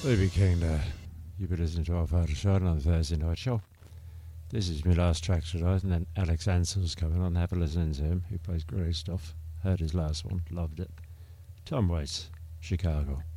We'll be keen to you be listening to our photo shot on the Thursday night show. This is my last track tonight, and then Alex Ansell's coming on. Have a listen to him. He plays great stuff. Heard his last one, loved it. Tom Waits, Chicago.